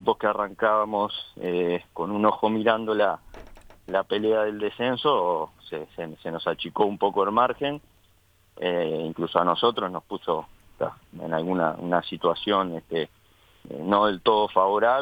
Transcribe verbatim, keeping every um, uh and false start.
equipos que arrancábamos eh, con un ojo mirando la, la pelea del descenso, se, se, se nos achicó un poco el margen, eh, incluso a nosotros nos puso en alguna una situación este, no del todo favorable.